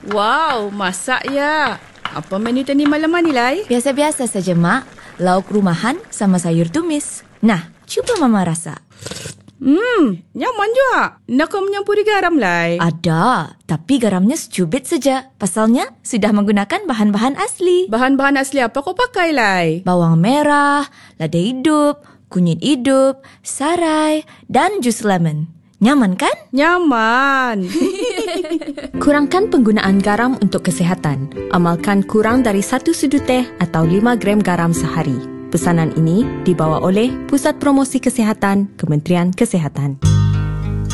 Wow, masak ya. Apa menu tadi malam ni, Lai? Biasa-biasa saja, Mak. Lauk rumahan sama sayur tumis. Nah, cuba Mama rasa. Nyaman juga. Nak kau menyampuri garam, Lai? Ada, tapi garamnya secubit saja. Pasalnya sudah menggunakan bahan-bahan asli. Bahan-bahan asli apa kau pakai, Lai? Bawang merah, lada hidup, kunyit hidup, sarai, dan jus lemon. Nyaman kan? Nyaman. Kurangkan penggunaan garam untuk kesihatan. Amalkan kurang dari 1 sudu teh atau 5 gram garam sehari. Pesanan ini dibawa oleh Pusat Promosi Kesihatan, Kementerian Kesihatan.